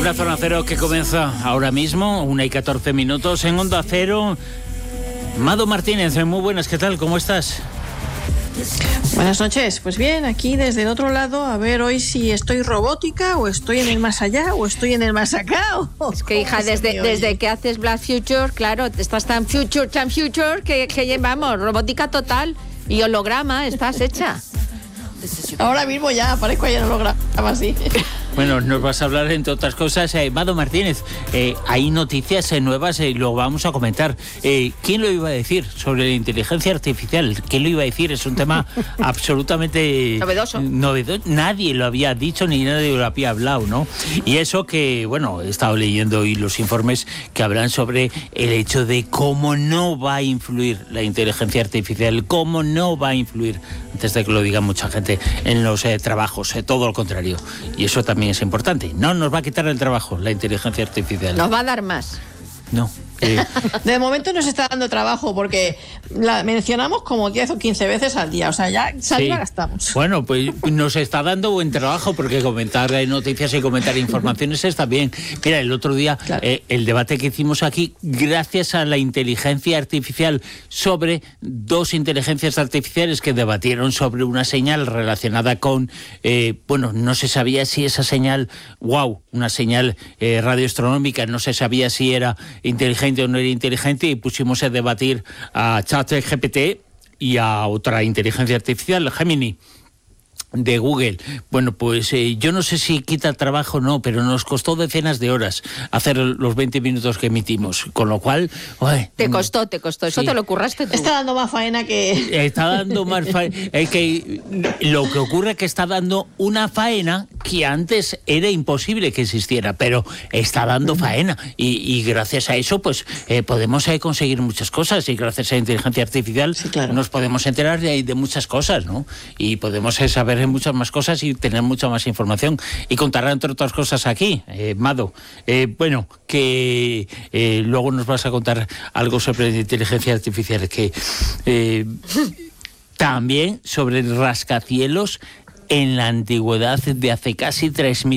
La Zona Cero que comienza ahora mismo, 1:14 en Onda Cero. Mado Martínez, muy buenas, ¿qué tal? ¿Cómo estás? Buenas noches, pues bien, aquí desde el otro lado, a ver hoy si estoy robótica o estoy en el más allá o estoy en el más acá. Es que hija, desde que haces Black Future, claro, estás tan future que vamos, robótica total y holograma, estás hecha. Ahora mismo ya aparezco ahí en holograma, así. Bueno, nos vas a hablar, entre otras cosas, Mado Martínez, hay noticias nuevas y lo vamos a comentar. ¿Quién lo iba a decir sobre la inteligencia artificial? ¿Quién lo iba a decir? Es un tema absolutamente novedoso. Nadie lo había dicho ni nadie lo había hablado, ¿no? Y eso que, bueno, he estado leyendo hoy los informes que hablan sobre el hecho de cómo no va a influir la inteligencia artificial, cómo no va a influir, antes de que lo diga mucha gente, en los trabajos, todo lo contrario. Y eso también es importante. No nos va a quitar el trabajo la inteligencia artificial. Nos va a dar más. No. De momento nos está dando trabajo porque la mencionamos como 10 o 15 veces al día, o sea, ya saliva gastamos. Bueno, pues nos está dando buen trabajo porque comentar noticias y comentar informaciones está bien. Mira, el otro día, claro, el debate que hicimos aquí, gracias a la inteligencia artificial, sobre dos inteligencias artificiales que debatieron sobre una señal relacionada con, bueno, no se sabía si esa señal, una señal radioastronómica, no se sabía si era inteligente o no era inteligente, y pusimos a debatir a ChatGPT y a otra inteligencia artificial, Gemini, de Google. Bueno, pues yo no sé si quita trabajo o no, pero nos costó decenas de horas hacer los 20 minutos que emitimos, con lo cual... Te costó, eso sí. Te lo curraste tú. Está dando más faena que... Está dando más faena. Es que lo que ocurre es que está dando una faena que antes era imposible que existiera, pero está dando faena. Y gracias a eso, pues podemos conseguir muchas cosas, y gracias a la inteligencia artificial, sí, claro, nos podemos enterar de muchas cosas, ¿no? Y podemos saber muchas más cosas y tener mucha más información, y contar, entre otras cosas, aquí, Mado, bueno, que luego nos vas a contar algo sobre la inteligencia artificial, que también sobre el rascacielos en la antigüedad de hace casi 3.000